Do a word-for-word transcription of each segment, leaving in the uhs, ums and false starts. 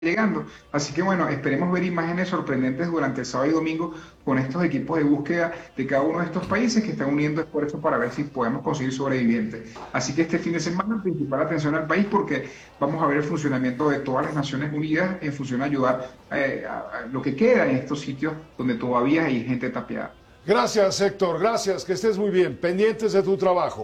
llegando. Así que bueno, esperemos ver imágenes sorprendentes durante el sábado y domingo con estos equipos de búsqueda de cada uno de estos países que están uniendo esfuerzos para ver si podemos conseguir sobrevivientes. Así que este fin de semana, principal atención al país porque vamos a ver el funcionamiento de todas las Naciones Unidas en función a ayudar eh, a, a lo que queda en estos sitios donde todavía hay gente tapiada. Gracias, Héctor, gracias, que estés muy bien, pendientes de tu trabajo.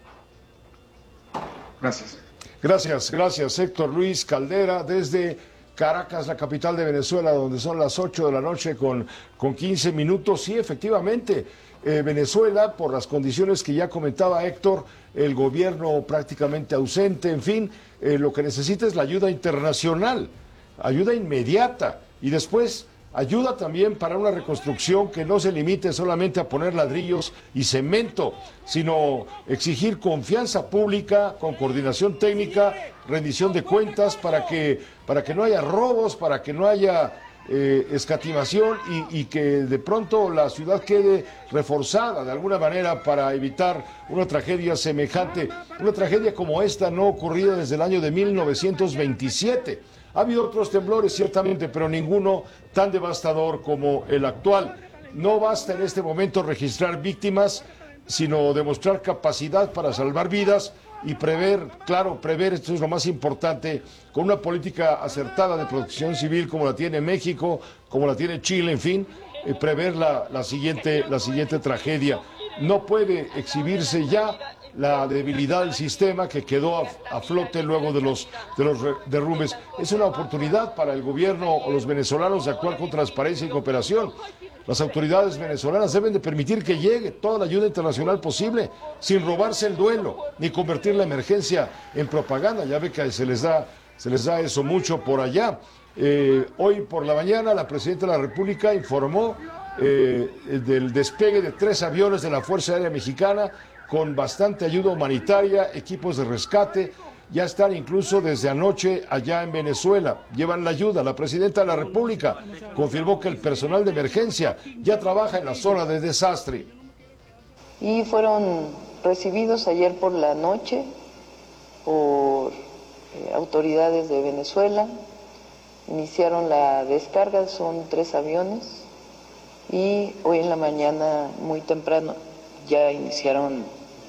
Gracias. Gracias, gracias, Héctor Luis Caldera, desde Caracas, la capital de Venezuela, donde son las ocho de la noche con, con quince minutos. Sí, efectivamente, eh, Venezuela, por las condiciones que ya comentaba Héctor, el gobierno prácticamente ausente, en fin, eh, lo que necesita es la ayuda internacional, ayuda inmediata, y después ayuda también para una reconstrucción que no se limite solamente a poner ladrillos y cemento, sino exigir confianza pública con coordinación técnica, rendición de cuentas para que, para que no haya robos, para que no haya eh, escatimación y, y que de pronto la ciudad quede reforzada de alguna manera para evitar una tragedia semejante, una tragedia como esta no ocurrida desde el año de mil novecientos veintisiete. Ha habido otros temblores, ciertamente, pero ninguno tan devastador como el actual. No basta en este momento registrar víctimas, sino demostrar capacidad para salvar vidas y prever, claro, prever, esto es lo más importante, con una política acertada de protección civil como la tiene México, como la tiene Chile, en fin, eh, prever la, la, siguiente, la siguiente tragedia. No puede exhibirse ya la debilidad del sistema que quedó a, a flote luego de los, de los derrumbes. Es una oportunidad para el gobierno o los venezolanos de actuar con transparencia y cooperación. Las autoridades venezolanas deben de permitir que llegue toda la ayuda internacional posible, sin robarse el duelo, ni convertir la emergencia en propaganda. Ya ve que se les da, se les da eso mucho por allá. Eh, hoy por la mañana la Presidenta de la República informó eh, del despegue de tres aviones de la Fuerza Aérea Mexicana con bastante ayuda humanitaria, equipos de rescate, ya están incluso desde anoche allá en Venezuela, llevan la ayuda. La Presidenta de la República confirmó que el personal de emergencia ya trabaja en la zona de desastre. Y fueron recibidos ayer por la noche por eh, autoridades de Venezuela, iniciaron la descarga, son tres aviones, y hoy en la mañana muy temprano ya iniciaron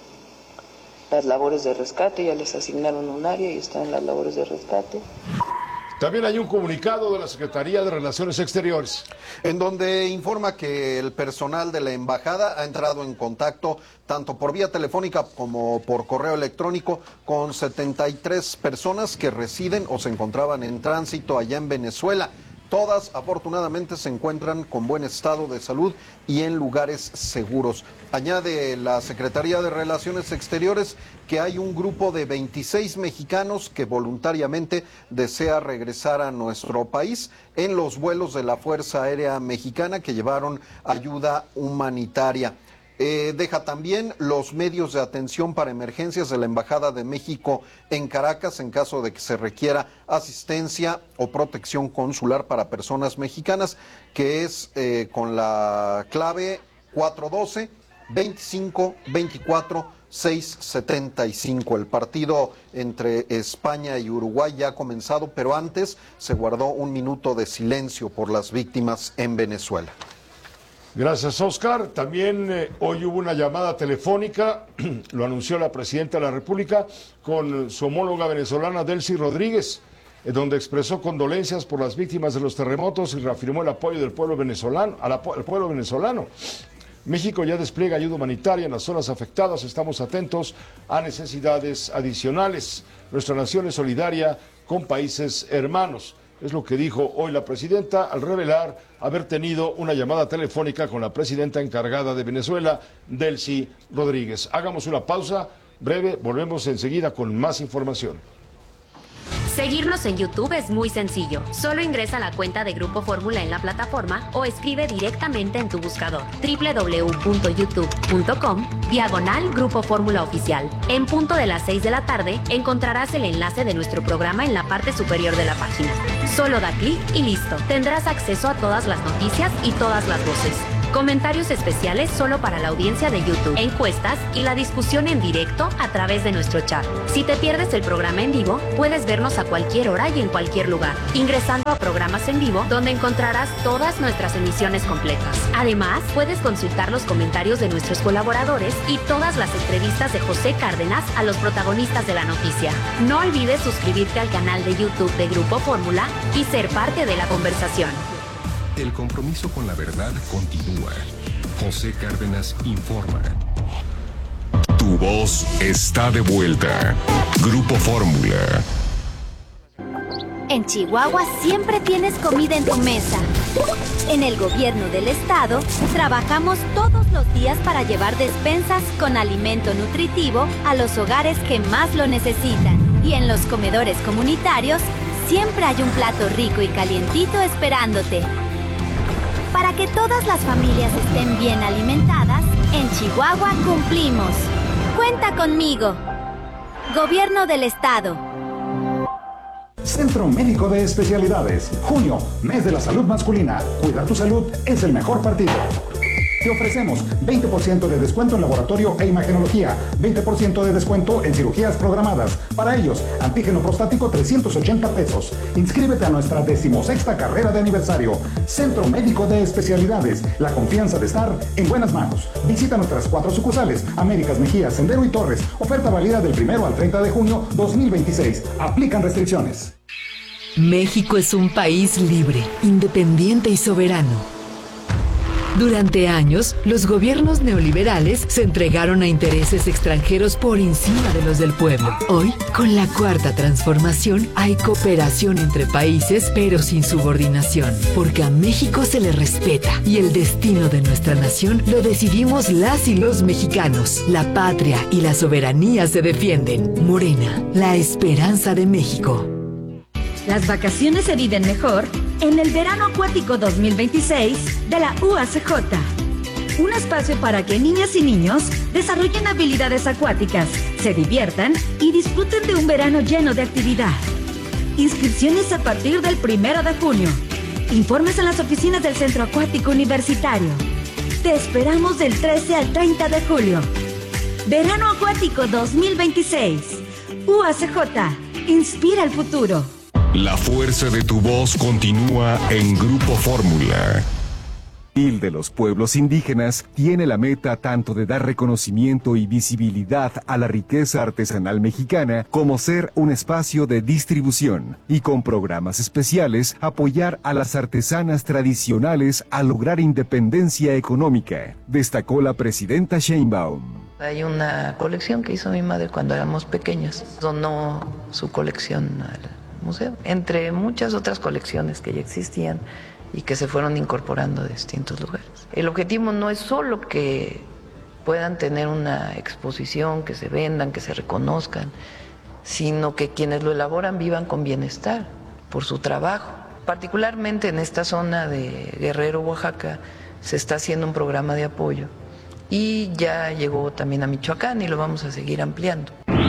las labores de rescate, ya les asignaron un área y están en las labores de rescate. También hay un comunicado de la Secretaría de Relaciones Exteriores, en donde informa que el personal de la embajada ha entrado en contacto tanto por vía telefónica como por correo electrónico con setenta y tres personas que residen o se encontraban en tránsito allá en Venezuela. Todas, afortunadamente, se encuentran con buen estado de salud y en lugares seguros. Añade la Secretaría de Relaciones Exteriores que hay un grupo de veintiséis mexicanos que voluntariamente desea regresar a nuestro país en los vuelos de la Fuerza Aérea Mexicana que llevaron ayuda humanitaria. Eh, deja también los medios de atención para emergencias de la Embajada de México en Caracas en caso de que se requiera asistencia o protección consular para personas mexicanas, que es eh, con la clave cuatro uno dos, veinticinco veinticuatro, seiscientos setenta y cinco. El partido entre España y Uruguay ya ha comenzado, pero antes se guardó un minuto de silencio por las víctimas en Venezuela. Gracias, Oscar. También eh, hoy hubo una llamada telefónica, lo anunció la Presidenta de la República, con su homóloga venezolana Delcy Rodríguez, eh, donde expresó condolencias por las víctimas de los terremotos y reafirmó el apoyo del pueblo venezolano, al, al pueblo venezolano. México ya despliega ayuda humanitaria en las zonas afectadas, estamos atentos a necesidades adicionales. Nuestra nación es solidaria con países hermanos. Es lo que dijo hoy la presidenta al revelar haber tenido una llamada telefónica con la presidenta encargada de Venezuela, Delcy Rodríguez. Hagamos una pausa breve, volvemos enseguida con más información. Seguirnos en YouTube es muy sencillo. Solo ingresa a la cuenta de Grupo Fórmula en la plataforma o escribe directamente en tu buscador doble u doble u doble u punto youtube punto com diagonal Grupo Fórmula Oficial. En punto de las seis de la tarde encontrarás el enlace de nuestro programa en la parte superior de la página. Solo da clic y listo. Tendrás acceso a todas las noticias y todas las voces. comentarios especiales solo para la audiencia de YouTube, encuestas y la discusión en directo a través de nuestro chat. Si te pierdes el programa en vivo, puedes vernos a cualquier hora y en cualquier lugar, ingresando a Programas en Vivo, donde encontrarás todas nuestras emisiones completas. Además, puedes consultar los comentarios de nuestros colaboradores y todas las entrevistas de José Cárdenas a los protagonistas de la noticia. No olvides suscribirte al canal de YouTube de Grupo Fórmula y ser parte de la conversación. El compromiso con la verdad continúa. José Cárdenas informa. Tu voz está de vuelta. Grupo Fórmula. En Chihuahua siempre tienes comida en tu mesa. En el gobierno del estado, trabajamos todos los días para llevar despensas con alimento nutritivo a los hogares que más lo necesitan. Y en los comedores comunitarios, siempre hay un plato rico y calientito esperándote. Para que todas las familias estén bien alimentadas, en Chihuahua cumplimos. Cuenta conmigo. Gobierno del Estado. Centro Médico de Especialidades. Junio, mes de la salud masculina. Cuidar tu salud es el mejor partido. Te ofrecemos veinte por ciento de descuento en laboratorio e imagenología, veinte por ciento de descuento en cirugías programadas. Para ellos, antígeno prostático trescientos ochenta pesos. Inscríbete a nuestra decimosexta carrera de aniversario. Centro Médico de Especialidades. La confianza de estar en buenas manos. Visita nuestras cuatro sucursales, Américas, Mejía, Sendero y Torres. Oferta válida del primero al treinta de junio dos mil veintiséis. Aplican restricciones. México es un país libre, independiente y soberano. Durante años, los gobiernos neoliberales se entregaron a intereses extranjeros por encima de los del pueblo. Hoy, con la cuarta transformación, hay cooperación entre países, pero sin subordinación, porque a México se le respeta y el destino de nuestra nación lo decidimos las y los mexicanos. La patria y la soberanía se defienden. Morena, la esperanza de México. Las vacaciones se viven mejor en el Verano Acuático dos mil veintiséis de la U A C J. Un espacio para que niñas y niños desarrollen habilidades acuáticas, se diviertan y disfruten de un verano lleno de actividad. Inscripciones a partir del primero de junio. Informes en las oficinas del Centro Acuático Universitario. Te esperamos del trece al treinta de julio. Verano Acuático dos mil veintiséis. U A C J. Inspira el futuro. La fuerza de tu voz continúa en Grupo Fórmula. El de los pueblos indígenas tiene la meta tanto de dar reconocimiento y visibilidad a la riqueza artesanal mexicana como ser un espacio de distribución y con programas especiales apoyar a las artesanas tradicionales a lograr independencia económica, destacó la presidenta Sheinbaum. Hay una colección que hizo mi madre cuando éramos pequeños, donó su colección al museo, entre muchas otras colecciones que ya existían y que se fueron incorporando de distintos lugares. El objetivo no es solo que puedan tener una exposición, que se vendan, que se reconozcan, sino que quienes lo elaboran vivan con bienestar por su trabajo. Particularmente en esta zona de Guerrero, Oaxaca, se está haciendo un programa de apoyo y ya llegó también a Michoacán y lo vamos a seguir ampliando.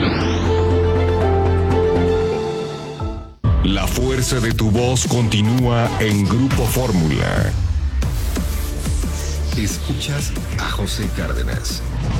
La fuerza de tu voz continúa en Grupo Fórmula. Escuchas a José Cárdenas.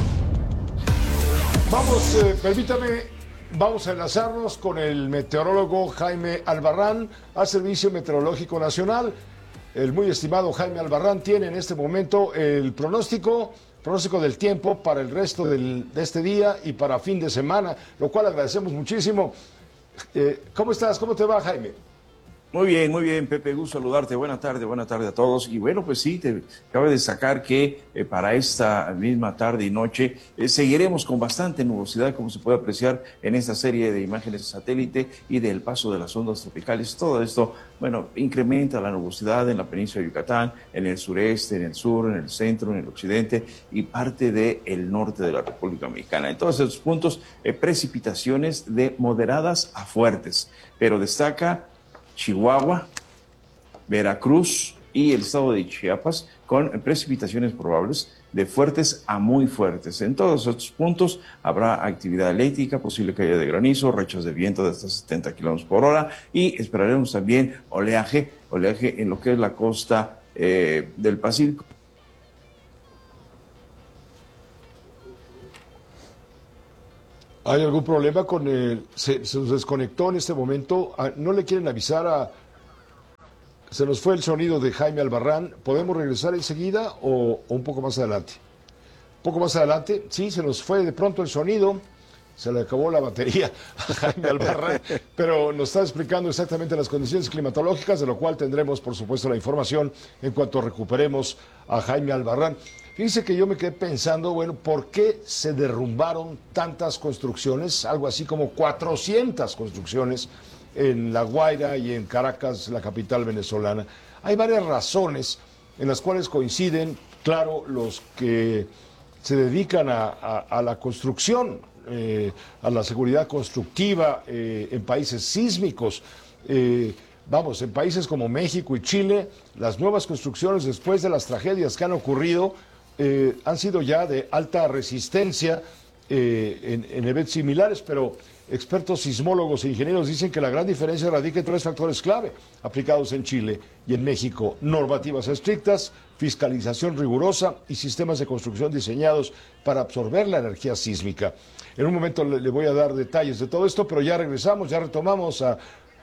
Vamos, eh, permítame, vamos a enlazarnos con el meteorólogo Jaime Albarrán al Servicio Meteorológico Nacional. El muy estimado Jaime Albarrán tiene en este momento el pronóstico, pronóstico del tiempo para el resto del, de este día y para fin de semana, lo cual agradecemos muchísimo. Eh, ¿Cómo estás? ¿Cómo te va, Jaime? Muy bien, muy bien, Pepe, gusto saludarte. Buenas tardes, buenas tardes a todos. Y bueno, pues sí, te cabe destacar que eh, para esta misma tarde y noche eh, seguiremos con bastante nubosidad, como se puede apreciar en esta serie de imágenes de satélite y del paso de las ondas tropicales. Todo esto, bueno, incrementa la nubosidad en la península de Yucatán, en el sureste, en el sur, en el centro, en el occidente y parte del norte de la República Mexicana. En todos estos puntos, eh, precipitaciones de moderadas a fuertes, pero destaca Chihuahua, Veracruz y el estado de Chiapas con precipitaciones probables de fuertes a muy fuertes. En todos estos puntos habrá actividad eléctrica, posible caída de granizo, rachas de viento de hasta setenta kilómetros por hora y esperaremos también oleaje, oleaje en lo que es la costa eh, del Pacífico. ¿Hay algún problema con el... Se, se nos desconectó en este momento? ¿No le quieren avisar a... Se nos fue el sonido de Jaime Albarrán. ¿Podemos regresar enseguida o, o un poco más adelante? Un poco más adelante, sí, se nos fue de pronto el sonido. Se le acabó la batería a Jaime Albarrán, pero nos está explicando exactamente las condiciones climatológicas, de lo cual tendremos, por supuesto, la información en cuanto recuperemos a Jaime Albarrán. Fíjense que yo me quedé pensando, bueno, ¿por qué se derrumbaron tantas construcciones? Algo así como cuatrocientas construcciones en La Guaira y en Caracas, la capital venezolana. Hay varias razones en las cuales coinciden, claro, los que se dedican a, a, a la construcción, eh, a la seguridad constructiva eh, en países sísmicos. Eh, vamos, en países como México y Chile, las nuevas construcciones después de las tragedias que han ocurrido eh, han sido ya de alta resistencia eh, en, en eventos similares, pero expertos sismólogos e ingenieros dicen que la gran diferencia radica en tres factores clave aplicados en Chile y en México: normativas estrictas, fiscalización rigurosa y sistemas de construcción diseñados para absorber la energía sísmica. En un momento le, le voy a dar detalles de todo esto, pero ya regresamos, ya retomamos a,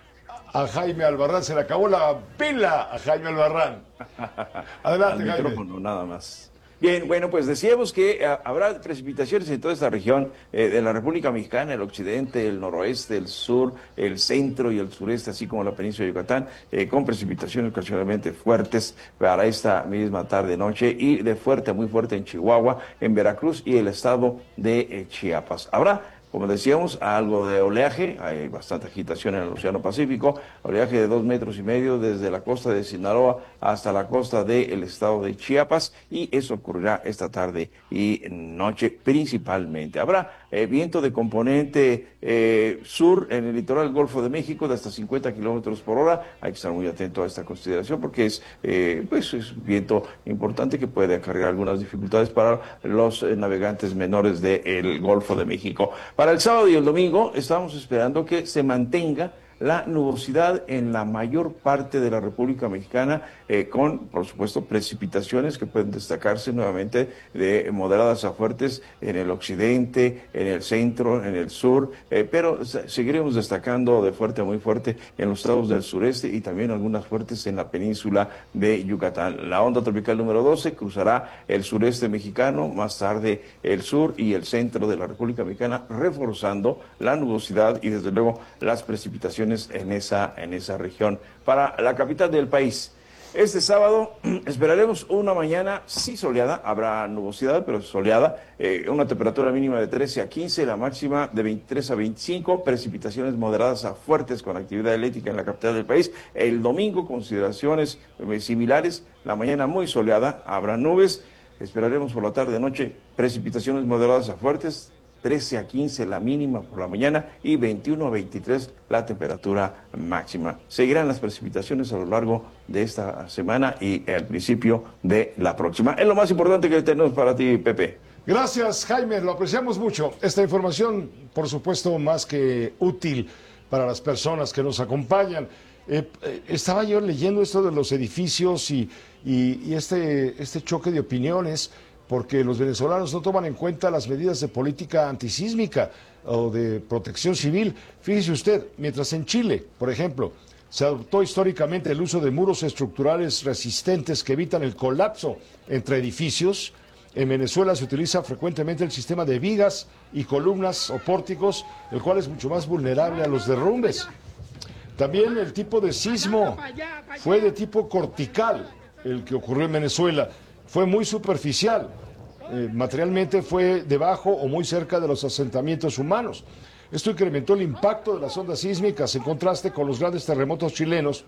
a Jaime Albarrán. Se le acabó la pila a Jaime Albarrán. Adelante, Jaime. Micrófono, nada más. Bien, bueno, pues decíamos que uh, habrá precipitaciones en toda esta región eh, de la República Mexicana, el occidente, el noroeste, el sur, el centro y el sureste, así como la península de Yucatán, eh, con precipitaciones ocasionalmente fuertes para esta misma tarde-noche y de fuerte a muy fuerte en Chihuahua, en Veracruz y el estado de eh, Chiapas. Habrá, como decíamos, algo de oleaje, hay bastante agitación en el Océano Pacífico, oleaje de dos metros y medio desde la costa de Sinaloa hasta la costa del estado de Chiapas, y eso ocurrirá esta tarde y noche principalmente. Habrá eh, viento de componente eh, sur en el litoral del Golfo de México de hasta cincuenta kilómetros por hora. Hay que estar muy atento a esta consideración porque es, eh, pues es un viento importante que puede acarrear algunas dificultades para los eh, navegantes menores del Golfo de México. Para el sábado y el domingo estamos esperando que se mantenga la nubosidad en la mayor parte de la República Mexicana, eh, con, por supuesto, precipitaciones que pueden destacarse nuevamente de moderadas a fuertes en el occidente, en el centro, en el sur, eh, pero seguiremos destacando de fuerte a muy fuerte en los estados del sureste y también algunas fuertes en la península de Yucatán. La onda tropical número doce cruzará el sureste mexicano, más tarde el sur y el centro de la República Mexicana, reforzando la nubosidad y desde luego las precipitaciones en esa, en esa región. Para la capital del país, este sábado esperaremos una mañana sí soleada, habrá nubosidad pero soleada, eh, una temperatura mínima de trece a quince, la máxima de veintitrés a veinticinco, precipitaciones moderadas a fuertes con actividad eléctrica en la capital del país. El domingo consideraciones eh, similares, la mañana muy soleada, habrá nubes, esperaremos por la tarde noche precipitaciones moderadas a fuertes, trece a quince la mínima por la mañana y veintiuno a veintitrés la temperatura máxima. Seguirán las precipitaciones a lo largo de esta semana y al principio de la próxima. Es lo más importante que tenemos para ti, Pepe. Gracias, Jaime, lo apreciamos mucho. Esta información, por supuesto, más que útil para las personas que nos acompañan. Eh, eh, estaba yo leyendo esto de los edificios y, y, y este, este choque de opiniones, porque los venezolanos no toman en cuenta las medidas de política antisísmica o de protección civil. Fíjese usted, mientras en Chile, por ejemplo, se adoptó históricamente el uso de muros estructurales resistentes que evitan el colapso entre edificios, en Venezuela se utiliza frecuentemente el sistema de vigas y columnas o pórticos, el cual es mucho más vulnerable a los derrumbes. También el tipo de sismo fue de tipo cortical, el que ocurrió en Venezuela. Fue muy superficial, eh, materialmente fue debajo o muy cerca de los asentamientos humanos. Esto incrementó el impacto de las ondas sísmicas en contraste con los grandes terremotos chilenos,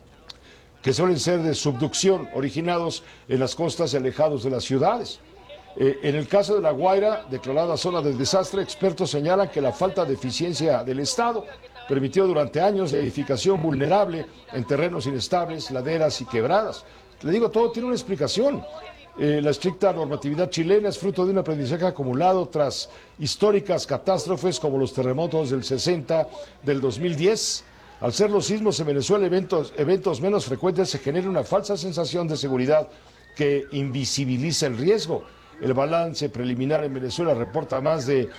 que suelen ser de subducción, originados en las costas y alejados de las ciudades. Eh, en el caso de La Guaira, declarada zona de desastre, expertos señalan que la falta de eficiencia del Estado permitió durante años la edificación vulnerable en terrenos inestables, laderas y quebradas. Le digo, todo tiene una explicación. Eh, la estricta normatividad chilena es fruto de un aprendizaje acumulado tras históricas catástrofes como los terremotos del sesenta, del dos mil diez. Al ser los sismos en Venezuela eventos, eventos menos frecuentes, se genera una falsa sensación de seguridad que invisibiliza el riesgo. El balance preliminar en Venezuela reporta más de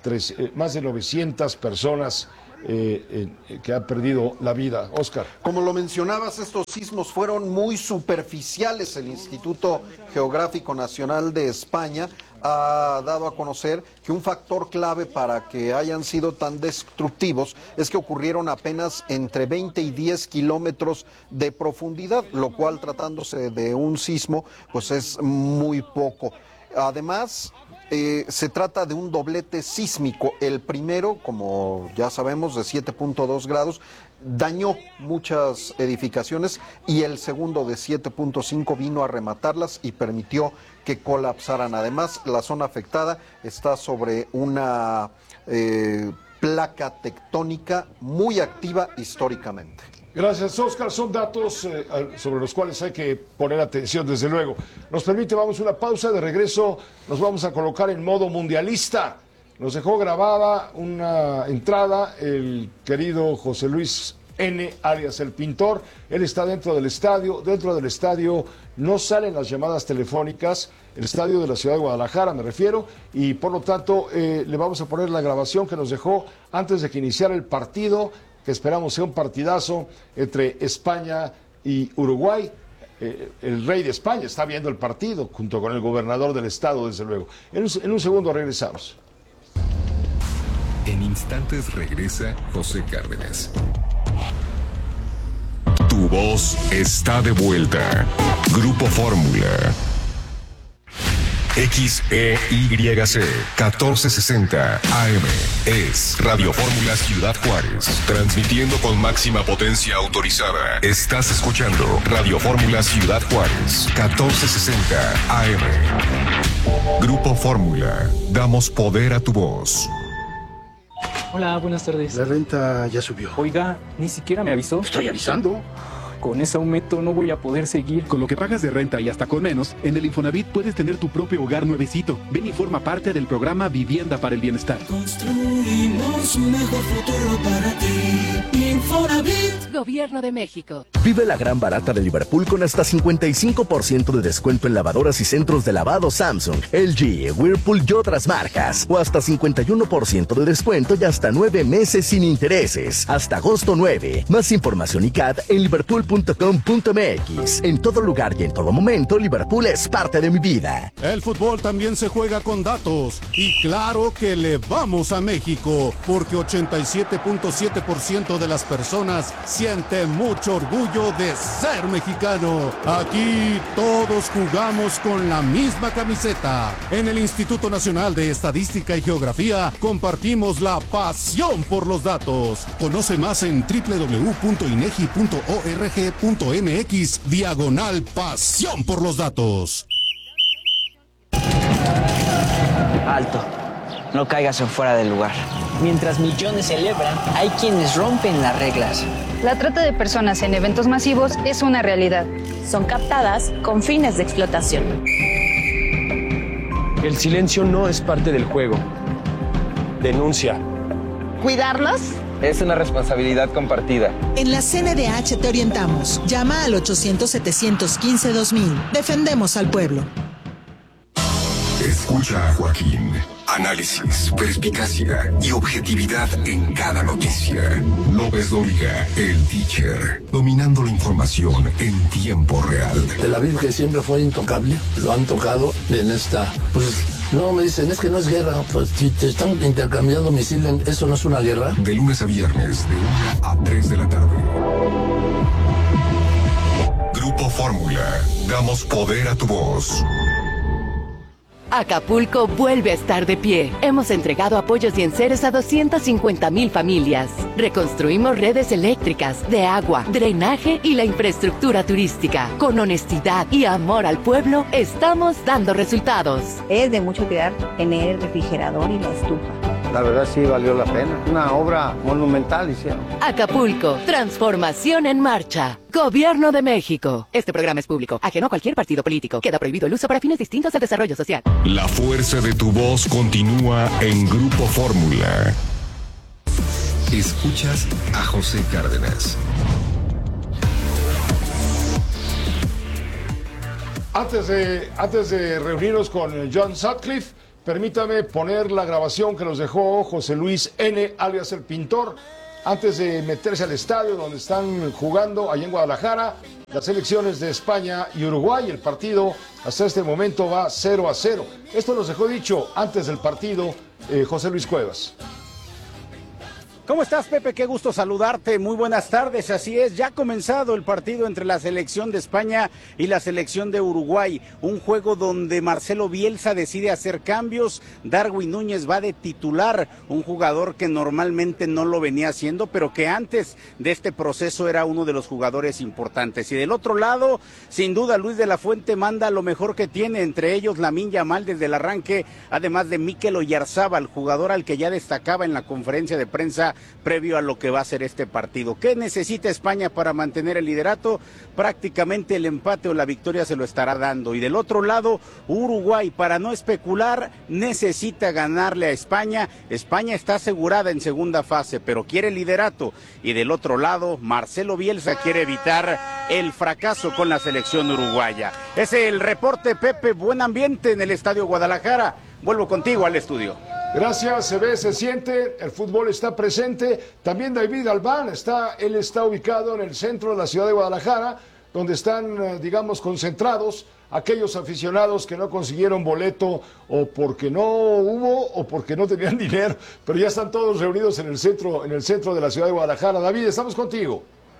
tres, eh, más de novecientas personas eh, eh, que han perdido la vida. Oscar. Como lo mencionabas, estos sismos fueron muy superficiales. El Instituto Geográfico Nacional de España ha dado a conocer que un factor clave para que hayan sido tan destructivos es que ocurrieron apenas entre veinte y diez kilómetros de profundidad, lo cual, tratándose de un sismo, pues es muy poco. Además, eh, se trata de un doblete sísmico. El primero, como ya sabemos, de siete punto dos grados, dañó muchas edificaciones, y el segundo, de siete punto cinco, vino a rematarlas y permitió que colapsaran. Además, la zona afectada está sobre una eh, placa tectónica muy activa históricamente. Gracias, Oscar. Son datos eh, sobre los cuales hay que poner atención, desde luego. Nos permite, vamos a una pausa. De regreso nos vamos a colocar en modo mundialista. Nos dejó grabada una entrada el querido José Luis N., alias el pintor. Él está dentro del estadio. Dentro del estadio no salen las llamadas telefónicas, el estadio de la ciudad de Guadalajara me refiero, y por lo tanto eh, le vamos a poner la grabación que nos dejó antes de que iniciara el partido, que esperamos sea un partidazo entre España y Uruguay. Eh, el rey de España está viendo el partido junto con el gobernador del estado, desde luego. En un, en un segundo regresamos. En instantes regresa José Cárdenas. Tu voz está de vuelta. Grupo Fórmula. X E Y C catorce sesenta A M es Radio Fórmula Ciudad Juárez, transmitiendo con máxima potencia autorizada. Estás escuchando Radio Fórmula Ciudad Juárez, catorce sesenta A M. Grupo Fórmula, damos poder a tu voz. Hola, buenas tardes. La renta ya subió. Oiga, ni siquiera me avisó. Estoy avisando. Con ese aumento no voy a poder seguir. Con lo que pagas de renta y hasta con menos, en el Infonavit puedes tener tu propio hogar nuevecito. Ven y forma parte del programa Vivienda para el Bienestar. Construimos un mejor futuro para ti. Infonavit. Gobierno de México. Vive la gran barata de Liverpool con hasta cincuenta y cinco por ciento de descuento en lavadoras y centros de lavado Samsung, L G, Whirlpool y otras marcas. O hasta cincuenta y uno por ciento de descuento y hasta nueve meses sin intereses. Hasta agosto nueve. Más información y C A D en liverpool punto com punto m x. En todo lugar y en todo momento, Liverpool es parte de mi vida. El fútbol también se juega con datos. Y claro que le vamos a México, porque ochenta y siete punto siete por ciento de las personas siente mucho orgullo de ser mexicano. Aquí todos jugamos con la misma camiseta. En el Instituto Nacional de Estadística y Geografía compartimos la pasión por los datos. Conoce más en doble u doble u doble u punto inegi punto org punto m x diagonal pasión por los datos. Alto, no caigas en fuera del lugar. Mientras millones celebran, hay quienes rompen las reglas. La trata de personas en eventos masivos es una realidad. Son captadas con fines de explotación. El silencio no es parte del juego. Denuncia. ¿Cuidarlos? Es una responsabilidad compartida. En la C N D H te orientamos. Llama al ochocientos, setecientos quince, dos mil. Defendemos al pueblo. Escucha a Joaquín. Análisis, perspicacia y objetividad en cada noticia. López Dóriga, el teacher, dominando la información en tiempo real. Tel Aviv, que siempre fue intocable, lo han tocado en esta... Pues, no, me dicen, es que no es guerra. Pues si te están intercambiando misiles, ¿eso no es una guerra? De lunes a viernes, de una a tres de la tarde. Grupo Fórmula, damos poder a tu voz. Acapulco vuelve a estar de pie. Hemos entregado apoyos y enseres a doscientas cincuenta mil familias. Reconstruimos redes eléctricas, de agua, drenaje y la infraestructura turística. Con honestidad y amor al pueblo, estamos dando resultados. Es de mucho cuidar tener el refrigerador y la estufa. La verdad sí valió la pena. Una obra monumental hicieron. Acapulco, transformación en marcha. Gobierno de México. Este programa es público, ajeno a cualquier partido político. Queda prohibido el uso para fines distintos del desarrollo social. La fuerza de tu voz continúa en Grupo Fórmula. Escuchas a José Cárdenas. Antes de, antes de reunirnos con John Sutcliffe, permítame poner la grabación que nos dejó José Luis N., alias el Pintor, antes de meterse al estadio donde están jugando allá en Guadalajara las selecciones de España y Uruguay. El partido hasta este momento va cero a cero. Esto nos dejó dicho antes del partido eh, José Luis Cuevas. ¿Cómo estás, Pepe? Qué gusto saludarte. Muy buenas tardes. Así es, ya ha comenzado el partido entre la selección de España y la selección de Uruguay. Un juego donde Marcelo Bielsa decide hacer cambios. Darwin Núñez va de titular, un jugador que normalmente no lo venía haciendo, pero que antes de este proceso era uno de los jugadores importantes. Y del otro lado, sin duda, Luis de la Fuente manda lo mejor que tiene, entre ellos Lamine Yamal desde el arranque, además de Mikel Oyarzábal, jugador al que ya destacaba en la conferencia de prensa previo a lo que va a ser este partido. ¿Qué necesita España para mantener el liderato? Prácticamente el empate o la victoria se lo estará dando. Y del otro lado, Uruguay, para no especular, necesita ganarle a España. España está asegurada en segunda fase, pero quiere el liderato. Y del otro lado, Marcelo Bielsa quiere evitar el fracaso con la selección uruguaya. Ese es el reporte, Pepe. Buen ambiente en el Estadio Guadalajara. Vuelvo contigo al estudio. Gracias, se ve, se siente, el fútbol está presente. También David Albán, está, él está ubicado en el centro de la ciudad de Guadalajara, donde están, digamos, concentrados aquellos aficionados que no consiguieron boleto o porque no hubo o porque no tenían dinero, pero ya están todos reunidos en el centro, en el centro de la ciudad de Guadalajara. David, estamos contigo.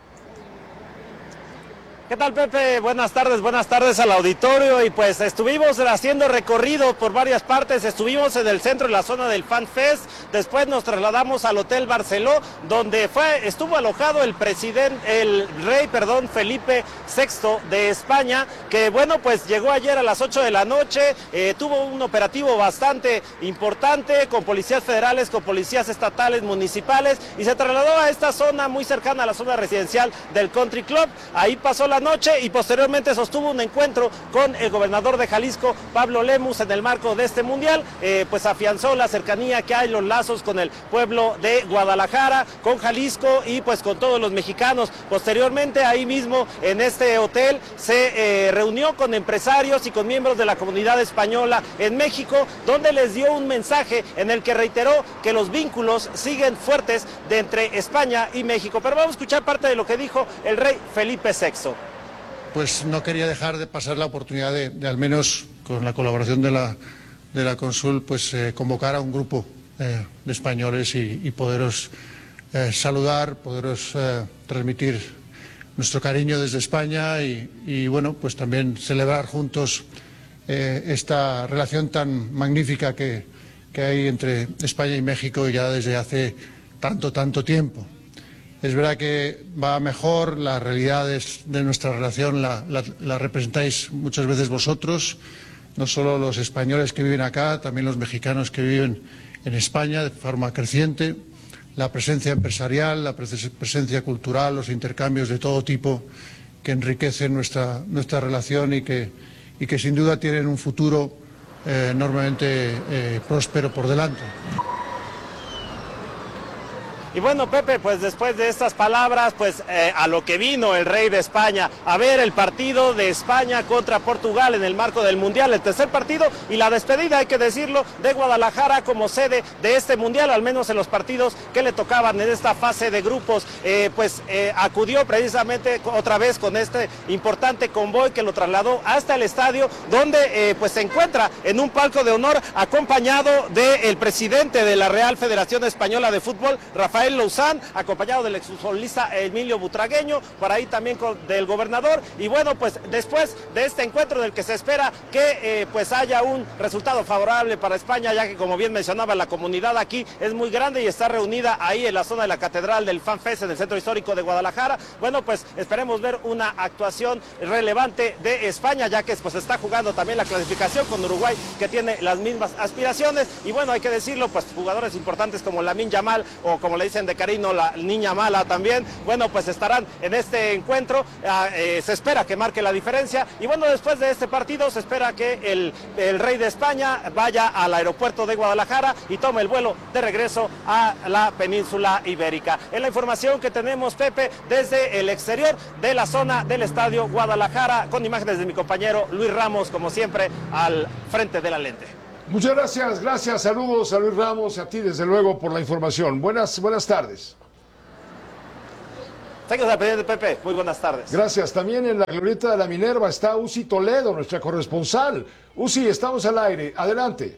¿Qué tal, Pepe? Buenas tardes, buenas tardes al auditorio. Y pues estuvimos haciendo recorrido por varias partes, estuvimos en el centro, en la zona del Fan Fest, después nos trasladamos al Hotel Barceló, donde fue, estuvo alojado el presidente, el rey, perdón, Felipe sexto de España, que bueno, pues llegó ayer a las ocho de la noche, eh, tuvo un operativo bastante importante, con policías federales, con policías estatales, municipales, y se trasladó a esta zona muy cercana a la zona residencial del Country Club. Ahí pasó la noche y posteriormente sostuvo un encuentro con el gobernador de Jalisco, Pablo Lemus, en el marco de este mundial. Eh, pues afianzó la cercanía que hay, los lazos con el pueblo de Guadalajara, con Jalisco y pues con todos los mexicanos. Posteriormente, ahí mismo en este hotel se eh, reunió con empresarios y con miembros de la comunidad española en México, donde les dio un mensaje en el que reiteró que los vínculos siguen fuertes de entre España y México. Pero vamos a escuchar parte de lo que dijo el rey Felipe sexto. Pues no quería dejar de pasar la oportunidad de, de al menos con la colaboración de la, de la Consul, pues eh, convocar a un grupo eh, de españoles y, y poderos eh, saludar, poderos eh, transmitir nuestro cariño desde España y, y bueno, pues también celebrar juntos eh, esta relación tan magnífica que, que hay entre España y México ya desde hace tanto, tanto tiempo. Es verdad que va mejor, las realidades de nuestra relación la, la, la representáis muchas veces vosotros, no solo los españoles que viven acá, también los mexicanos que viven en España de forma creciente, la presencia empresarial, la presencia cultural, los intercambios de todo tipo que enriquecen nuestra, nuestra relación y que, y que sin duda tienen un futuro eh, enormemente eh, próspero por delante. Y bueno, Pepe, pues después de estas palabras, pues eh, a lo que vino el rey de España, a ver el partido de España contra Portugal en el marco del Mundial, el tercer partido y la despedida, hay que decirlo, de Guadalajara como sede de este Mundial, al menos en los partidos que le tocaban en esta fase de grupos, eh, pues eh, acudió precisamente otra vez con este importante convoy que lo trasladó hasta el estadio, donde eh, pues se encuentra en un palco de honor acompañado del presidente de la Real Federación Española de Fútbol, Rafael Louzán, acompañado del exfutbolista Emilio Butragueño, por ahí también con, del gobernador. Y bueno, pues después de este encuentro del que se espera que eh, pues haya un resultado favorable para España, ya que como bien mencionaba, la comunidad aquí es muy grande y está reunida ahí en la zona de la Catedral del Fan Fest en el Centro Histórico de Guadalajara. Bueno, pues esperemos ver una actuación relevante de España, ya que pues está jugando también la clasificación con Uruguay, que tiene las mismas aspiraciones. Y bueno, hay que decirlo, pues jugadores importantes como Lamine Yamal, o como le dicen de cariño, la niña mala también, bueno, pues estarán en este encuentro. Eh, se espera que marque la diferencia. Y bueno, después de este partido se espera que el, el rey de España vaya al aeropuerto de Guadalajara y tome el vuelo de regreso a la península ibérica. Es la información que tenemos, Pepe, desde el exterior de la zona del Estadio Guadalajara, con imágenes de mi compañero Luis Ramos, como siempre, al frente de la lente. Muchas gracias, gracias, saludos a Luis Ramos y a ti desde luego por la información. Buenas, buenas tardes. Seguimos al pendiente, Pepe. Muy buenas tardes. Gracias. También en la glorieta de la Minerva está Uzi Toledo, nuestra corresponsal. Uzi, estamos al aire. Adelante.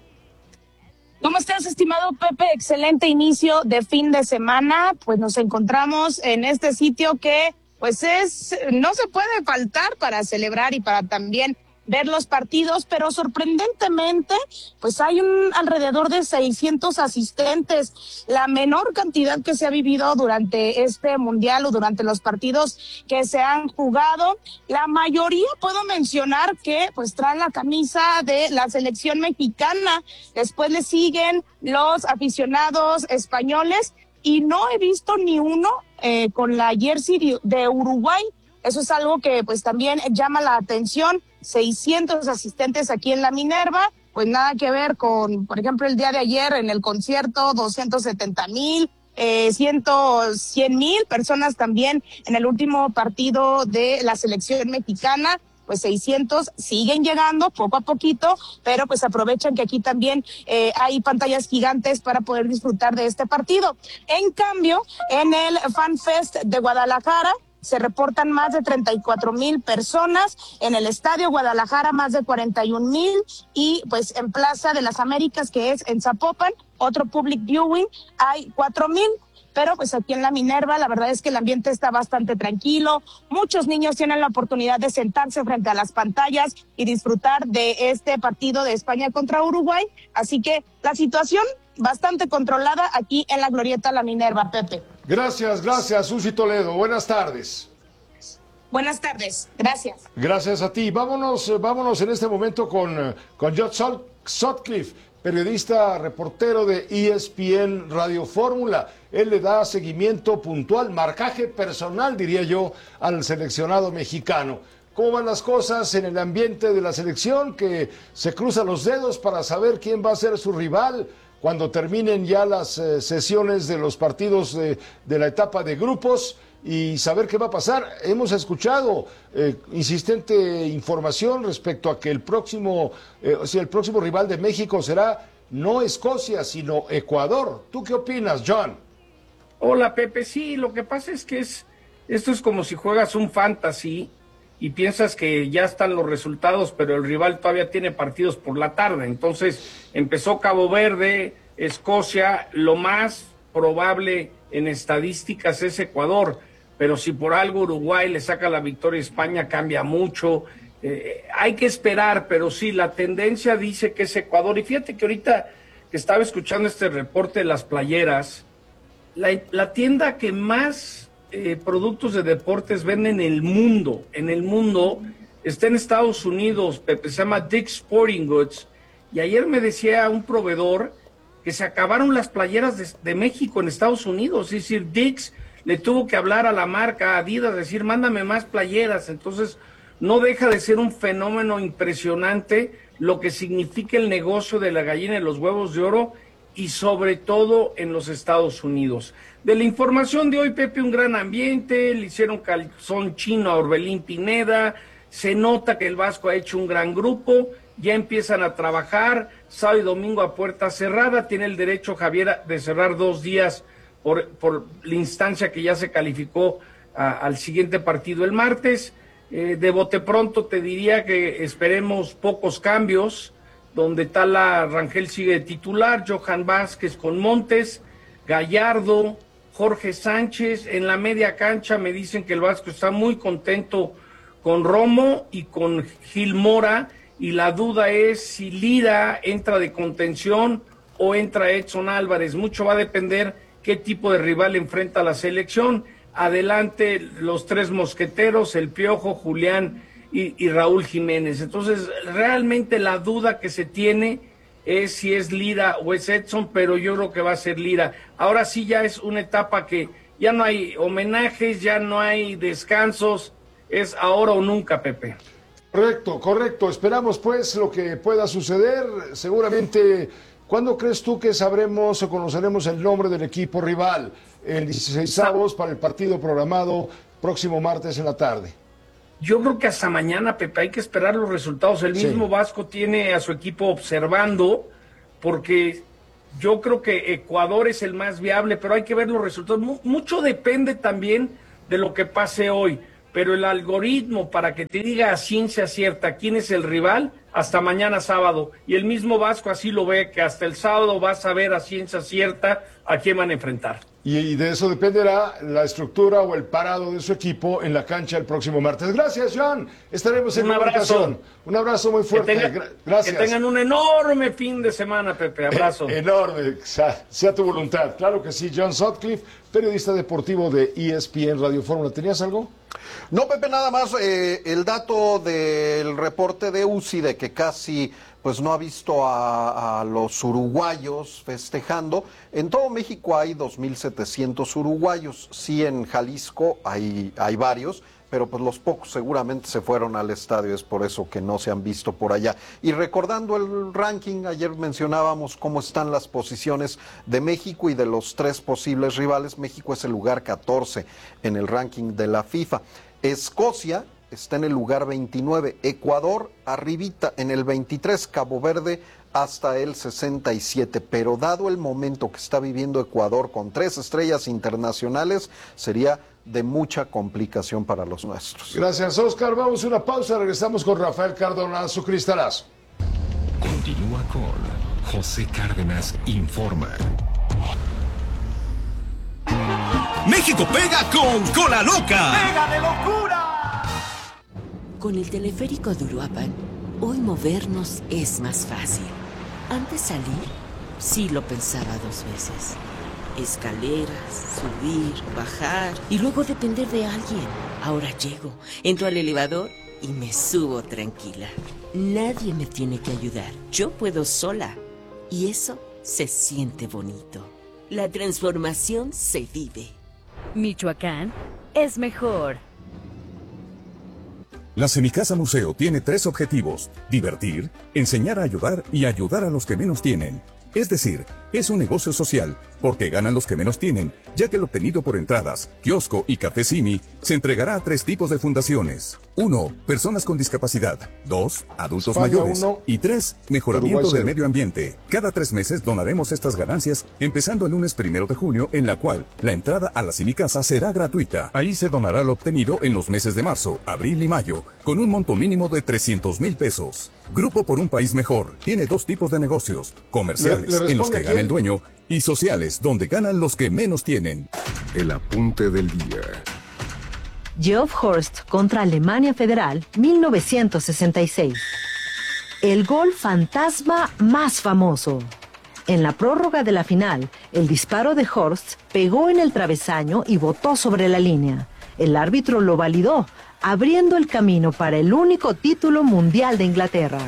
¿Cómo estás, estimado Pepe? Excelente inicio de fin de semana. Pues nos encontramos en este sitio que, pues es, no se puede faltar para celebrar y para también ver los partidos, pero sorprendentemente, pues hay un alrededor de seiscientos asistentes, la menor cantidad que se ha vivido durante este mundial o durante los partidos que se han jugado. La mayoría puedo mencionar que pues traen la camisa de la selección mexicana, después le siguen los aficionados españoles y no he visto ni uno eh, con la jersey de Uruguay. Eso es algo que pues también llama la atención. seiscientos asistentes aquí en la Minerva, pues nada que ver con, por ejemplo, el día de ayer en el concierto, doscientos setenta mil, eh, cien mil personas también en el último partido de la selección mexicana. Pues seiscientos siguen llegando poco a poquito, pero pues aprovechan que aquí también eh, hay pantallas gigantes para poder disfrutar de este partido. En cambio, en el Fan Fest de Guadalajara, se reportan más de treinta y cuatro mil personas, en el Estadio Guadalajara más de cuarenta y un mil y pues en Plaza de las Américas, que es en Zapopan, otro public viewing, hay cuatro mil. Pero pues aquí en la Minerva la verdad es que el ambiente está bastante tranquilo, muchos niños tienen la oportunidad de sentarse frente a las pantallas y disfrutar de este partido de España contra Uruguay, así que la situación bastante controlada aquí en la glorieta La Minerva, Pepe. Gracias, gracias, Uzi Toledo. Buenas tardes. Buenas tardes, gracias. Gracias a ti. Vámonos, vámonos en este momento con, con George Sutcliffe, periodista, reportero de E S P N Radio Fórmula. Él le da seguimiento puntual, marcaje personal, diría yo, al seleccionado mexicano. ¿Cómo van las cosas en el ambiente de la selección? Que se cruza los dedos para saber quién va a ser su rival cuando terminen ya las eh, sesiones de los partidos de, de la etapa de grupos y saber qué va a pasar. Hemos escuchado eh, insistente información respecto a que el próximo, eh, o sea, el próximo rival de México será no Escocia, sino Ecuador. ¿Tú qué opinas, John? Hola, Pepe. Sí, lo que pasa es que es esto es como si juegas un fantasy y piensas que ya están los resultados, pero el rival todavía tiene partidos por la tarde. Entonces empezó Cabo Verde, Escocia, lo más probable en estadísticas es Ecuador, pero si por algo Uruguay le saca la victoria a España cambia mucho. Eh, hay que esperar, pero sí, la tendencia dice que es Ecuador. Y fíjate que ahorita que estaba escuchando este reporte de las playeras, la, la tienda que más Eh, productos de deportes venden en el mundo, en el mundo, está en Estados Unidos, Pepe, se llama Dick's Sporting Goods, y ayer me decía un proveedor que se acabaron las playeras de, de México en Estados Unidos, es decir, Dick's le tuvo que hablar a la marca Adidas, decir, mándame más playeras. Entonces no deja de ser un fenómeno impresionante lo que significa el negocio de la gallina y los huevos de oro, y sobre todo en los Estados Unidos. De la información de hoy, Pepe, un gran ambiente, le hicieron calzón chino a Orbelín Pineda, se nota que el Vasco ha hecho un gran grupo, ya empiezan a trabajar, sábado y domingo a puerta cerrada, tiene el derecho Javier de cerrar dos días por, por la instancia que ya se calificó a, al siguiente partido el martes. Eh, de bote pronto te diría que esperemos pocos cambios, donde Tala Rangel sigue de titular, Johan Vázquez con Montes, Gallardo, Jorge Sánchez. En la media cancha me dicen que el Vasco está muy contento con Romo y con Gil Mora, y la duda es si Lira entra de contención o entra Edson Álvarez. Mucho va a depender qué tipo de rival enfrenta la selección. Adelante los tres mosqueteros, el Piojo, Julián Y, y Raúl Jiménez. Entonces, realmente la duda que se tiene es si es Lira o es Edson, pero yo creo que va a ser Lira. Ahora sí ya es una etapa que ya no hay homenajes, ya no hay descansos, es ahora o nunca, Pepe. Correcto, correcto. Esperamos pues lo que pueda suceder. Seguramente, ¿cuándo crees tú que sabremos o conoceremos el nombre del equipo rival? El dieciseisavos para el partido programado próximo martes en la tarde. Yo creo que hasta mañana, Pepe, hay que esperar los resultados. El mismo sí. Vasco tiene a su equipo observando porque yo creo que Ecuador es el más viable, pero hay que ver los resultados. Mucho depende también de lo que pase hoy, pero el algoritmo para que te diga a ciencia cierta quién es el rival, hasta mañana sábado, y el mismo Vasco así lo ve, que hasta el sábado vas a ver a ciencia cierta a quién van a enfrentar. Y, y de eso dependerá la estructura o el parado de su equipo en la cancha el próximo martes. Gracias, Joan. Estaremos en un abrazo. Un abrazo muy fuerte. Que tenga, Gracias. Que tengan un enorme fin de semana, Pepe. Abrazo. Eh, enorme. Sea, sea tu voluntad. Claro que sí. John Sutcliffe, periodista deportivo de E S P N Radio Fórmula. ¿Tenías algo? No, Pepe, nada más eh, el dato del reporte de U C I de que casi pues no ha visto a, a los uruguayos festejando. En todo México hay dos mil setecientos uruguayos. Sí, en Jalisco hay, hay varios, pero pues los pocos seguramente se fueron al estadio, es por eso que no se han visto por allá. Y recordando el ranking, ayer mencionábamos cómo están las posiciones de México y de los tres posibles rivales. México es el lugar catorce en el ranking de la FIFA. Escocia está en el lugar veintinueve, Ecuador arribita en el veintitrés, Cabo Verde hasta el sesenta y siete, pero dado el momento que está viviendo Ecuador con tres estrellas internacionales, sería de mucha complicación para los nuestros. Gracias, Oscar. Vamos a una pausa, regresamos con Rafael Cardona, su cristalazo. Continúa con José Cárdenas Informa. México pega con Cola Loca. ¡Pega de locura! Con el teleférico de Uruapan, hoy movernos es más fácil. Antes salir, sí lo pensaba dos veces. Escaleras, subir, bajar y luego depender de alguien. Ahora llego, entro al elevador y me subo tranquila. Nadie me tiene que ayudar, yo puedo sola. Y eso se siente bonito. La transformación se vive. Michoacán es mejor. La Semicasa Museo tiene tres objetivos: divertir, enseñar a ayudar y ayudar a los que menos tienen. Es decir, es un negocio social, porque ganan los que menos tienen, ya que lo obtenido por entradas, kiosco y café Simi se entregará a tres tipos de fundaciones. Uno, personas con discapacidad. Dos, adultos España, mayores. uno. Y tres, mejoramiento Uruguay, del cero. medio ambiente. Cada tres meses donaremos estas ganancias, empezando el lunes primero de junio, en la cual la entrada a la Semicasa será gratuita. Ahí se donará lo obtenido en los meses de marzo, abril y mayo, con un monto mínimo de trescientos mil pesos. Grupo por un país mejor tiene dos tipos de negocios: comerciales, ¿Le- le en los que responde gana quién? el dueño, y sociales, donde ganan los que menos tienen. El apunte del día. Geoff Horst contra Alemania Federal, mil novecientos sesenta y seis. El gol fantasma más famoso. En la prórroga de la final, el disparo de Horst pegó en el travesaño y botó sobre la línea. El árbitro lo validó, abriendo el camino para el único título mundial de Inglaterra.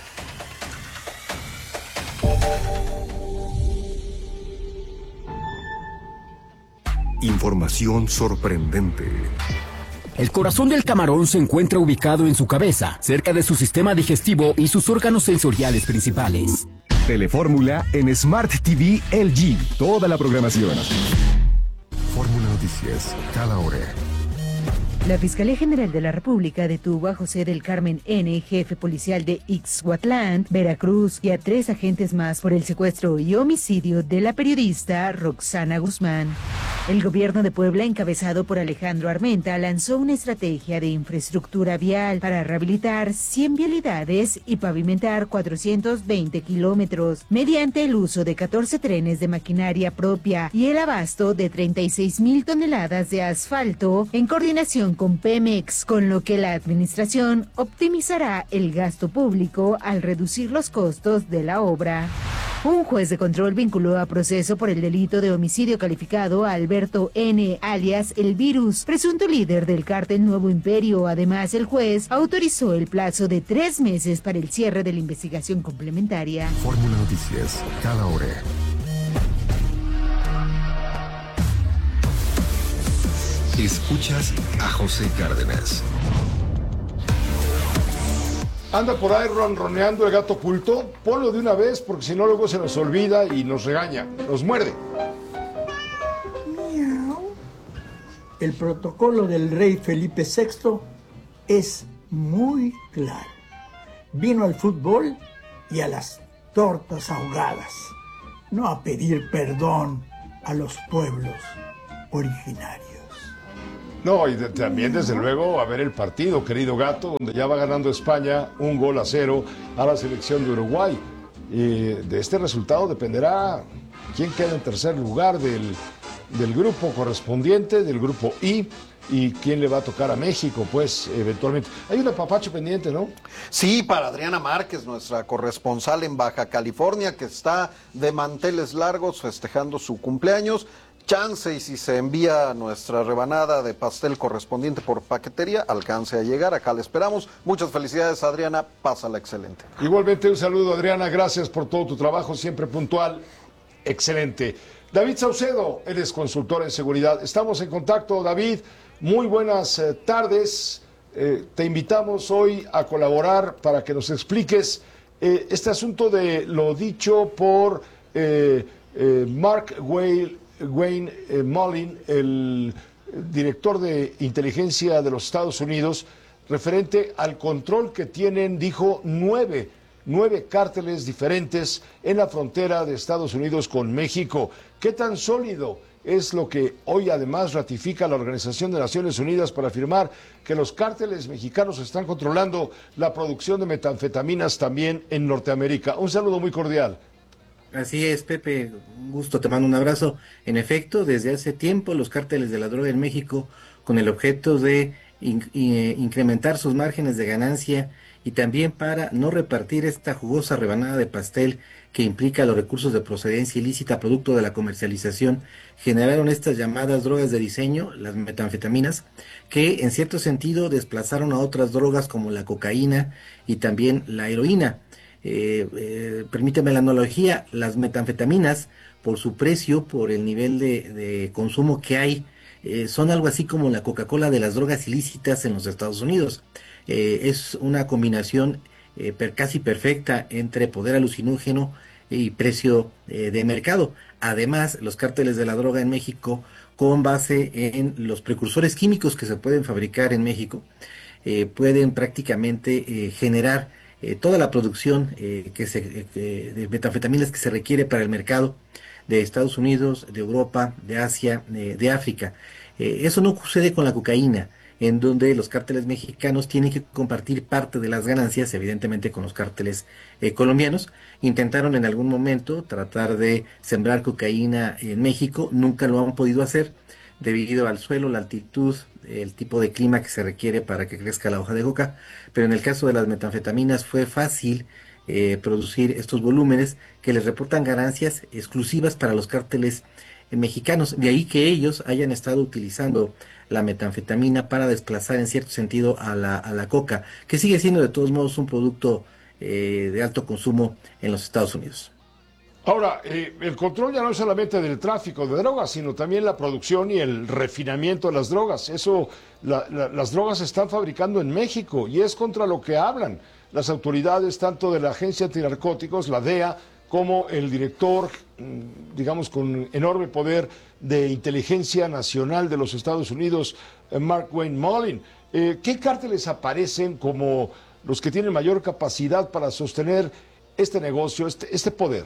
Información sorprendente. El corazón del camarón se encuentra ubicado en su cabeza, cerca de su sistema digestivo y sus órganos sensoriales principales. Telefórmula en Smart T V L G. Toda la programación. Fórmula Noticias, cada hora. La Fiscalía General de la República detuvo a José del Carmen N., jefe policial de Ixhuatlán, Veracruz, y a tres agentes más por el secuestro y homicidio de la periodista Roxana Guzmán. El gobierno de Puebla, encabezado por Alejandro Armenta, lanzó una estrategia de infraestructura vial para rehabilitar cien vialidades y pavimentar cuatrocientos veinte kilómetros, mediante el uso de catorce trenes de maquinaria propia y el abasto de treinta y seis mil toneladas de asfalto en coordinación con Pemex, con lo que la administración optimizará el gasto público al reducir los costos de la obra. Un juez de control vinculó a proceso por el delito de homicidio calificado a Alberto N., alias El Virus, presunto líder del cártel Nuevo Imperio. Además, el juez autorizó el plazo de tres meses para el cierre de la investigación complementaria. Fórmula Noticias, cada hora. Escuchas a José Cárdenas. Anda por ahí ronroneando el gato oculto, ponlo de una vez porque si no luego se nos olvida y nos regaña, nos muerde. El protocolo del rey Felipe sexto es muy claro. Vino al fútbol y a las tortas ahogadas, no a pedir perdón a los pueblos originarios. No, y de, también desde luego a ver el partido, querido Gato, donde ya va ganando España un gol a cero a la selección de Uruguay. Y de este resultado dependerá quién queda en tercer lugar del, del grupo correspondiente, del grupo I, y quién le va a tocar a México, pues, eventualmente. Hay un apapacho pendiente, ¿no? Sí, para Adriana Márquez, nuestra corresponsal en Baja California, que está de manteles largos festejando su cumpleaños. Chance, y si se envía nuestra rebanada de pastel correspondiente por paquetería, alcance a llegar. Acá le esperamos. Muchas felicidades, Adriana. Pásala excelente. Igualmente un saludo, Adriana. Gracias por todo tu trabajo, siempre puntual. Excelente. David Saucedo, eres consultor en seguridad. Estamos en contacto, David. Muy buenas eh, tardes. Eh, te invitamos hoy a colaborar para que nos expliques eh, este asunto de lo dicho por eh, eh, Mark Wayne. Wayne eh, Mullin, el director de inteligencia de los Estados Unidos, referente al control que tienen, dijo, nueve, nueve cárteles diferentes en la frontera de Estados Unidos con México. ¿Qué tan sólido es lo que hoy además ratifica la Organización de Naciones Unidas para afirmar que los cárteles mexicanos están controlando la producción de metanfetaminas también en Norteamérica? Un saludo muy cordial. Así es, Pepe, un gusto, te mando un abrazo. En efecto, desde hace tiempo los cárteles de la droga en México, con el objeto de in, in, incrementar sus márgenes de ganancia y también para no repartir esta jugosa rebanada de pastel que implica los recursos de procedencia ilícita producto de la comercialización, generaron estas llamadas drogas de diseño, las metanfetaminas, que en cierto sentido desplazaron a otras drogas como la cocaína y también la heroína. Eh, eh, permíteme la analogía, las metanfetaminas, por su precio, por el nivel de, de consumo que hay, eh, son algo así como la Coca-Cola de las drogas ilícitas en los Estados Unidos. Eh, es una combinación eh, per, casi perfecta entre poder alucinógeno y precio eh, de mercado. Además, los cárteles de la droga en México, con base en los precursores químicos que se pueden fabricar en México, eh, pueden prácticamente eh, generar Eh, toda la producción eh, que se, eh, de metanfetaminas que se requiere para el mercado de Estados Unidos, de Europa, de Asia, eh, de África. Eh, eso no sucede con la cocaína, en donde los cárteles mexicanos tienen que compartir parte de las ganancias, evidentemente con los cárteles eh, colombianos. Intentaron en algún momento tratar de sembrar cocaína en México, nunca lo han podido hacer debido al suelo, la altitud, el tipo de clima que se requiere para que crezca la hoja de coca, pero en el caso de las metanfetaminas fue fácil eh, producir estos volúmenes que les reportan ganancias exclusivas para los cárteles eh, mexicanos, de ahí que ellos hayan estado utilizando la metanfetamina para desplazar en cierto sentido a la, a la coca, que sigue siendo de todos modos un producto eh, de alto consumo en los Estados Unidos. Ahora, eh, el control ya no es solamente del tráfico de drogas, sino también la producción y el refinamiento de las drogas. Eso, la, la, las drogas se están fabricando en México y es contra lo que hablan las autoridades, tanto de la Agencia Antinarcóticos, la D E A, como el director, digamos, con enorme poder de inteligencia nacional de los Estados Unidos, Mark Wayne Mullin. Eh, ¿Qué cárteles aparecen como los que tienen mayor capacidad para sostener este negocio, este, este poder?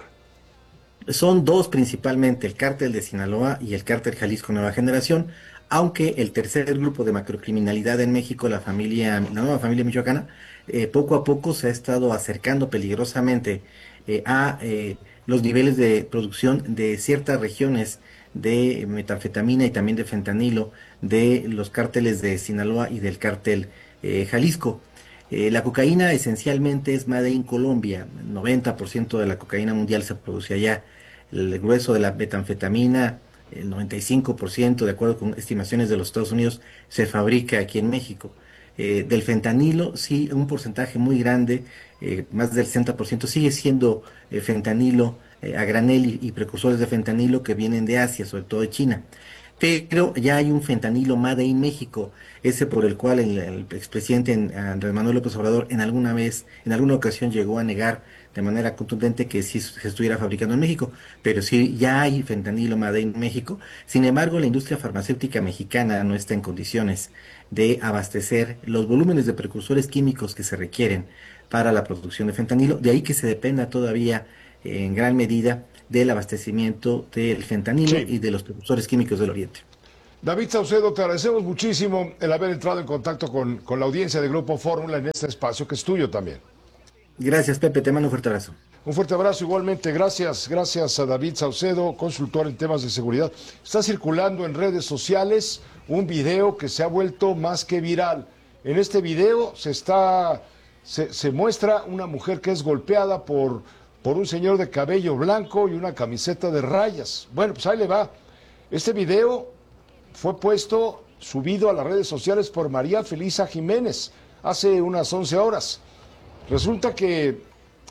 Son dos principalmente, el cártel de Sinaloa y el cártel Jalisco Nueva Generación, aunque el tercer grupo de macrocriminalidad en México, la familia, la nueva familia michoacana, eh, poco a poco se ha estado acercando peligrosamente eh, a eh, los niveles de producción de ciertas regiones de metanfetamina y también de fentanilo de los cárteles de Sinaloa y del cártel eh, Jalisco. Eh, la cocaína esencialmente es made in Colombia, el noventa por ciento de la cocaína mundial se produce allá, el grueso de la metanfetamina, el noventa y cinco por ciento, de acuerdo con estimaciones de los Estados Unidos, se fabrica aquí en México. Eh, del fentanilo, sí, un porcentaje muy grande, eh, más del sesenta por ciento, sigue siendo eh, fentanilo eh, a granel y, y precursores de fentanilo que vienen de Asia, sobre todo de China. pero ya hay un fentanilo Made in México, ese por el cual el, el expresidente Andrés Manuel López Obrador en alguna vez, en alguna ocasión llegó a negar de manera contundente que sí se estuviera fabricando en México, pero sí ya hay fentanilo Made in México. Sin embargo, la industria farmacéutica mexicana no está en condiciones de abastecer los volúmenes de precursores químicos que se requieren para la producción de fentanilo, de ahí que se dependa todavía eh, en gran medida del abastecimiento del fentanilo sí. y de los precursores químicos del Oriente. David Saucedo, te agradecemos muchísimo el haber entrado en contacto con, con la audiencia de Grupo Fórmula en este espacio que es tuyo también. Gracias, Pepe, te mando un fuerte abrazo. Un fuerte abrazo igualmente, gracias, gracias a David Saucedo, consultor en temas de seguridad. Está circulando en redes sociales un video que se ha vuelto más que viral. En este video se está, se, se muestra una mujer que es golpeada por, por un señor de cabello blanco y una camiseta de rayas. Bueno, pues ahí le va. Este video fue puesto, subido a las redes sociales por María Felisa Jiménez hace unas once horas. Resulta que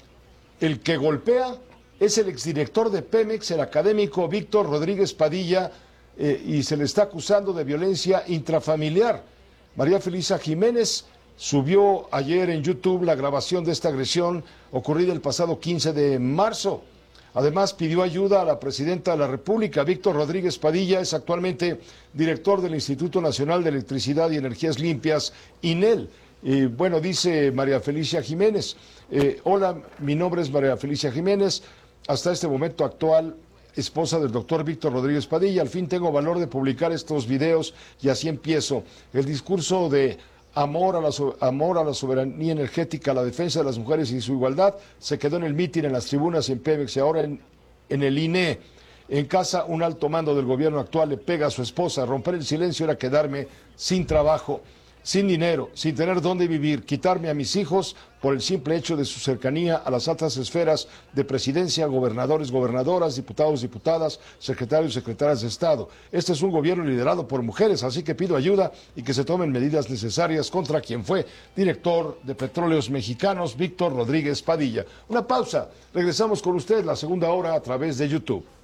el que golpea es el exdirector de Pemex, el académico Víctor Rodríguez Padilla, eh, y se le está acusando de violencia intrafamiliar. María Felisa Jiménez subió ayer en YouTube la grabación de esta agresión ocurrida el pasado quince de marzo. Además, pidió ayuda a la presidenta de la República. Víctor Rodríguez Padilla es actualmente director del Instituto Nacional de Electricidad y Energías Limpias, INEL. Y bueno, dice María Felicia Jiménez, eh, hola, mi nombre es María Felicia Jiménez, hasta este momento actual esposa del doctor Víctor Rodríguez Padilla. Al fin tengo valor de publicar estos videos y así empiezo. El discurso de amor a la, amor a la soberanía energética, a la defensa de las mujeres y su igualdad se quedó en el mitin, en las tribunas en Pemex y ahora en, en el I N E. En casa, un alto mando del gobierno actual le pega a su esposa. Romper el silencio era quedarme sin trabajo, sin dinero, sin tener dónde vivir, quitarme a mis hijos por el simple hecho de su cercanía a las altas esferas de presidencia, gobernadores, gobernadoras, diputados, diputadas, secretarios, secretarias de Estado. Este es un gobierno liderado por mujeres, así que pido ayuda y que se tomen medidas necesarias contra quien fue director de Petróleos Mexicanos, Víctor Rodríguez Padilla. Una pausa, regresamos con usted la segunda hora a través de YouTube.